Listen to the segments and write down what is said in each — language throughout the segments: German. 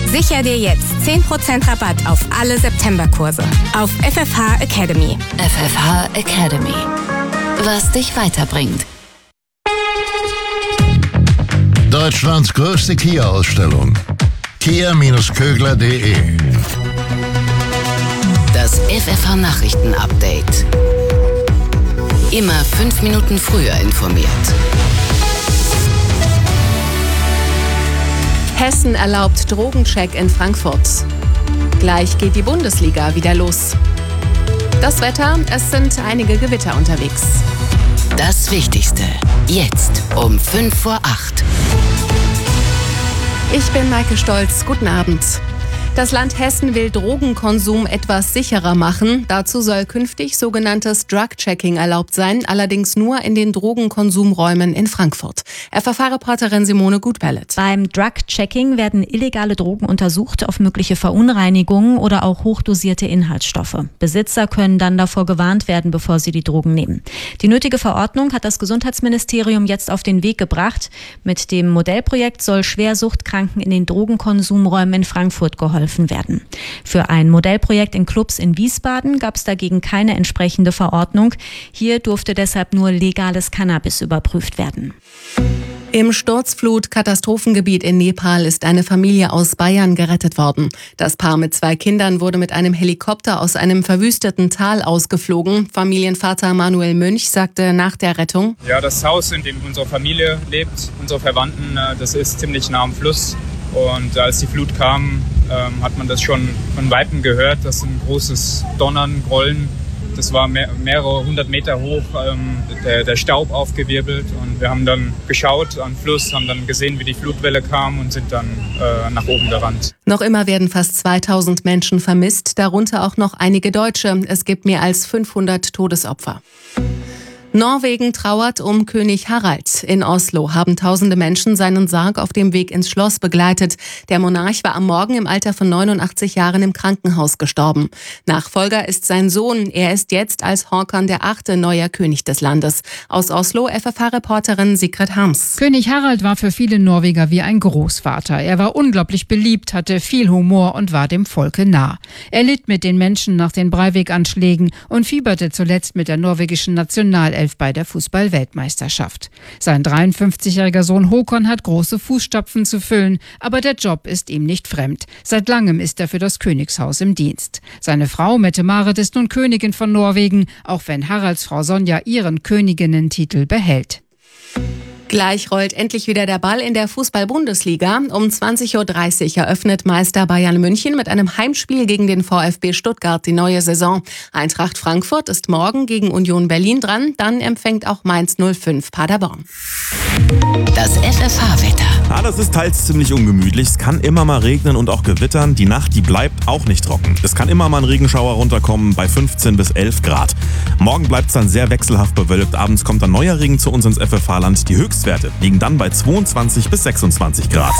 Sicher dir jetzt 10% Rabatt auf alle Septemberkurse auf FFH Academy. FFH Academy. Was dich weiterbringt. Deutschlands größte Kia-Ausstellung. Kia-Kögler.de. Das FFH-Nachrichten-Update. Immer 5 Minuten früher informiert. Hessen erlaubt Drogencheck in Frankfurt. Gleich geht die Bundesliga wieder los. Das Wetter, es sind einige Gewitter unterwegs. Das Wichtigste, jetzt um 5 vor 8. Ich bin Maike Stolz, guten Abend. Das Land Hessen will Drogenkonsum etwas sicherer machen. Dazu soll künftig sogenanntes Drug-Checking erlaubt sein, allerdings nur in den Drogenkonsumräumen in Frankfurt. FFH-Reporterin Simone Gutbellet. Beim Drug-Checking werden illegale Drogen untersucht auf mögliche Verunreinigungen oder auch hochdosierte Inhaltsstoffe. Besitzer können dann davor gewarnt werden, bevor sie die Drogen nehmen. Die nötige Verordnung hat das Gesundheitsministerium jetzt auf den Weg gebracht. Mit dem Modellprojekt soll Schwersuchtkranken in den Drogenkonsumräumen in Frankfurt geholfen werden. Für ein Modellprojekt in Clubs in Wiesbaden gab es dagegen keine entsprechende Verordnung. Hier durfte deshalb nur legales Cannabis überprüft werden. Im Sturzflut-Katastrophengebiet in Nepal ist eine Familie aus Bayern gerettet worden. Das Paar mit 2 Kindern wurde mit einem Helikopter aus einem verwüsteten Tal ausgeflogen. Familienvater Manuel Münch sagte nach der Rettung: Ja, das Haus, in dem unsere Familie lebt, unsere Verwandten, das ist ziemlich nah am Fluss. Und als die Flut kam, hat man das schon von Weitem gehört. Das ist ein großes Donnern, Grollen. Das war mehrere 100 Meter hoch, der Staub aufgewirbelt. Und wir haben dann geschaut am Fluss, haben dann gesehen, wie die Flutwelle kam und sind dann nach oben gerannt. Noch immer werden fast 2000 Menschen vermisst, darunter auch noch einige Deutsche. Es gibt mehr als 500 Todesopfer. Norwegen trauert um König Harald. In Oslo haben tausende Menschen seinen Sarg auf dem Weg ins Schloss begleitet. Der Monarch war am Morgen im Alter von 89 Jahren im Krankenhaus gestorben. Nachfolger ist sein Sohn. Er ist jetzt als Håkon VIII. Neuer König des Landes. Aus Oslo FFH-Reporterin Sigrid Harms. König Harald war für viele Norweger wie ein Großvater. Er war unglaublich beliebt, hatte viel Humor und war dem Volke nah. Er litt mit den Menschen nach den Breivik-Anschlägen und fieberte zuletzt mit der norwegischen Nationalelf bei der Fußball-Weltmeisterschaft. Sein 53-jähriger Sohn Håkon hat große Fußstapfen zu füllen, aber der Job ist ihm nicht fremd. Seit langem ist er für das Königshaus im Dienst. Seine Frau Mette-Marit ist nun Königin von Norwegen, auch wenn Haralds Frau Sonja ihren Königinnentitel behält. Gleich rollt endlich wieder der Ball in der Fußball-Bundesliga. Um 20.30 Uhr eröffnet Meister Bayern München mit einem Heimspiel gegen den VfB Stuttgart die neue Saison. Eintracht Frankfurt ist morgen gegen Union Berlin dran. Dann empfängt auch Mainz 05 Paderborn. Das FFH-Wetter. Ja, das ist teils ziemlich ungemütlich. Es kann immer mal regnen und auch gewittern. Die Nacht, die bleibt auch nicht trocken. Es kann immer mal ein Regenschauer runterkommen bei 15 bis 11 Grad. Morgen bleibt es dann sehr wechselhaft bewölkt. Abends kommt dann neuer Regen zu uns ins FFH-Land. Die Höchstwerte liegen dann bei 22 bis 26 Grad.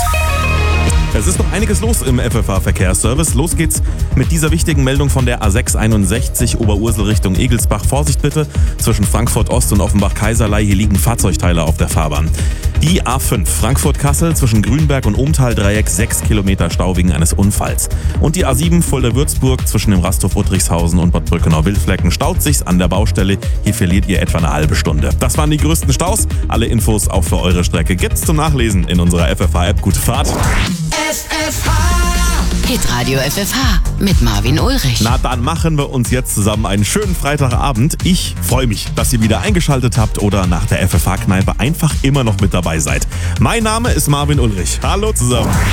Es ist noch einiges los im FFH-Verkehrsservice. Los geht's mit dieser wichtigen Meldung von der A661 Oberursel Richtung Egelsbach. Vorsicht bitte, zwischen Frankfurt Ost und Offenbach-Kaiserlei, hier liegen Fahrzeugteile auf der Fahrbahn. Die A5 Frankfurt-Kassel zwischen Grünberg und Ohmtal-Dreieck, 6 Kilometer Stau wegen eines Unfalls. Und die A7 Fulda-Würzburg zwischen dem Rasthof Uttrichshausen und Bad Brückenau-Wildflecken staut sich's an der Baustelle. Hier verliert ihr etwa eine halbe Stunde. Das waren die größten Staus. Alle Infos auch für eure Strecke gibt's zum Nachlesen in unserer FFH-App. Gute Fahrt! Hitradio FFH mit Marvin Ulrich. Na, dann machen wir uns jetzt zusammen einen schönen Freitagabend. Ich freue mich, dass ihr wieder eingeschaltet habt oder nach der FFH-Kneipe einfach immer noch mit dabei seid. Mein Name ist Marvin Ulrich. Hallo zusammen.